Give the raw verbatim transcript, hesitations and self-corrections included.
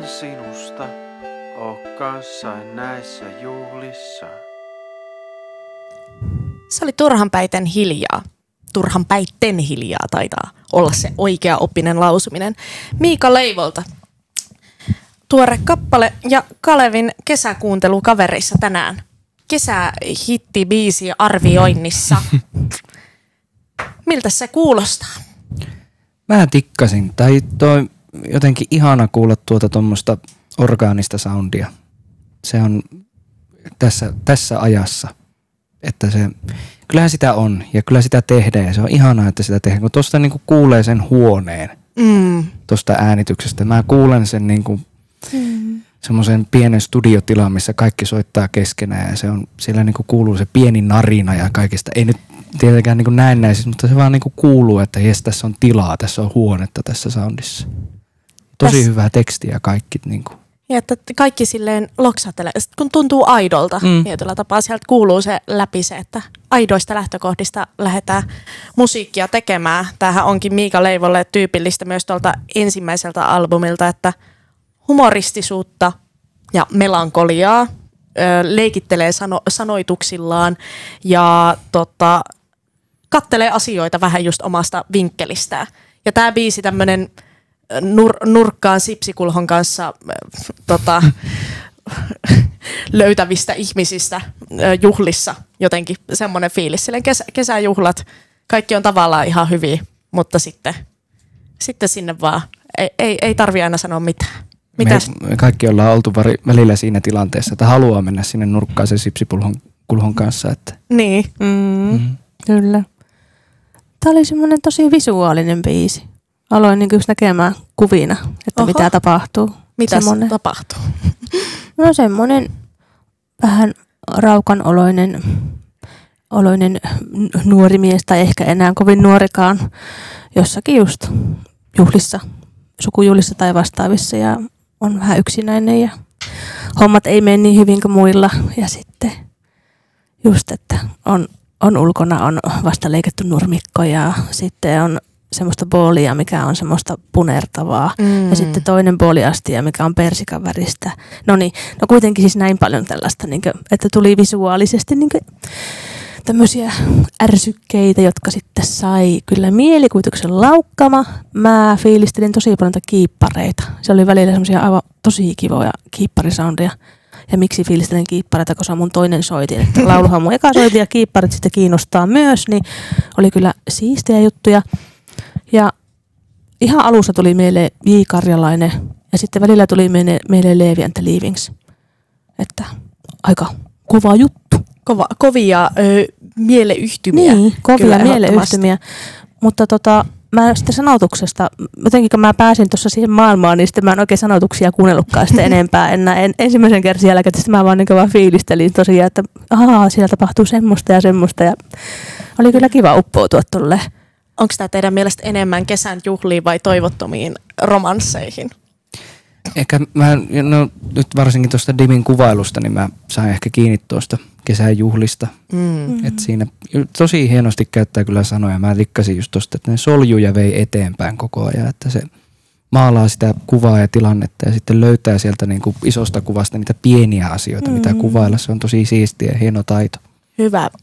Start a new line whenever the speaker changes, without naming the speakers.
kuulen sinusta, oo kanssain näissä juhlissa.
Se oli turhanpäiten hiljaa. Turhanpäitten hiljaa taitaa olla se oikea oppinen lausuminen. Miika Leivolta. Tuore kappale ja Kalevin kesäkuuntelu kavereissa tänään. Kesähittibiisi arvioinnissa. Miltä se kuulostaa?
Mä tikkasin. Tai toi jotenkin ihana kuulla tuota tuommoista orgaanista soundia. Se on tässä, tässä ajassa. Että se, kyllähän sitä on ja kyllä sitä tehdään ja se on ihanaa, että sitä tehdään. Kun tuosta niinku kuulee sen huoneen mm. tuosta äänityksestä. Mä kuulen sen niinku mm. semmoisen pienen studiotilan, missä kaikki soittaa keskenään ja se on, siellä niinku kuuluu se pieni narina ja kaikista. Ei nyt tietenkään niinku näennäisesti, mutta se vaan niinku kuuluu, että jes, tässä on tilaa, tässä on huonetta tässä soundissa. Tosi Täs... hyvää tekstiä kaikki niinku.
Ja että kaikki silleen loksattelee, kun tuntuu aidolta mm. tietyllä tapaa. Sieltä kuuluu se läpi se, että aidoista lähtökohdista lähdetään musiikkia tekemään. Tämähän onkin Miika Leivolle tyypillistä myös tuolta ensimmäiseltä albumilta, että humoristisuutta ja melankoliaa ö, leikittelee sano, sanoituksillaan ja tota, kattelee asioita vähän just omasta vinkkelistään. Ja tämä biisi tämmöinen Nur, nurkkaan Sipsikulhon kanssa äh, tota, löytävistä ihmisistä äh, juhlissa jotenkin semmoinen fiilis. Silleen kesä, kesäjuhlat, kaikki on tavallaan ihan hyviä, mutta sitten, sitten sinne vaan ei, ei, ei tarvi aina sanoa mitään. Mitäs?
Me, me kaikki ollaan oltu vari, välillä siinä tilanteessa, että haluaa mennä sinne nurkkaan sen Sipsikulhon kanssa. Että.
Niin, mm, mm. kyllä. Tämä oli semmoinen tosi visuaalinen biisi. Aloin niin just näkemään kuvina, että Oho. mitä tapahtuu.
Mitä semmoinen... tapahtuu?
No semmoinen vähän raukan oloinen, oloinen nuori mies, tai ehkä enää kovin nuorikaan, jossakin just juhlissa, sukujuhlissa tai vastaavissa, ja on vähän yksinäinen ja hommat ei mene niin hyvin kuin muilla. Ja sitten just, että on, on ulkona on vasta leikattu nurmikko ja sitten on semmoista boolia, mikä on semmoista punertavaa. Mm. Ja sitten toinen booliastia, mikä on persikan väristä. No niin, no kuitenkin siis näin paljon tällaista, niin kuin, että tuli visuaalisesti niin kuin, tämmöisiä ärsykkeitä, jotka sitten sai kyllä mielikuvituksen laukkama. Mä fiilistelin tosi paljon kiippareita. Se oli välillä semmoisia aivan tosi kivoja kiipparisoundeja. Ja miksi fiilistelen kiippareita, koska se on mun toinen soitin. Että lauluhan mun eka soitin ja kiipparit sitten kiinnostaa myös, niin oli kyllä siistejä juttuja. Ja ihan alussa tuli meille J. Karjalainen ja sitten välillä tuli meille, meille Leevi and the Leavings. Että aika kova juttu.
Kova, kovia ö, mieleyhtymiä.
Niin, kovia mieleyhtymiä. Mutta tota, mä sitten sanotuksesta, jotenkin kun mä pääsin tuossa siihen maailmaan, niin sitten mä en oikein sanotuksia kuunnellutkaan sitten enempää. En, en, ensimmäisen kerran siellä, että sitten mä vaan, niin vaan fiilistelin tosiaan, että ahaa, siellä tapahtuu semmoista ja semmoista. Ja oli kyllä kiva uppoutua tuolle.
Onko tämä teidän mielestä enemmän kesän juhliin vai toivottomiin romansseihin?
Ehkä mä, no nyt varsinkin tuosta Dimin kuvailusta, niin mä sain ehkä kiinni tuosta kesän juhlista. Mm. Että siinä tosi hienosti käyttää kyllä sanoja. Mä tikkasin just tosta, että ne soljuja vei eteenpäin koko ajan, että se maalaa sitä kuvaa ja tilannetta ja sitten löytää sieltä niin kuin isosta kuvasta niitä pieniä asioita, mm. mitä kuvailla. Se on tosi siistiä ja hieno taito.
Hyvä.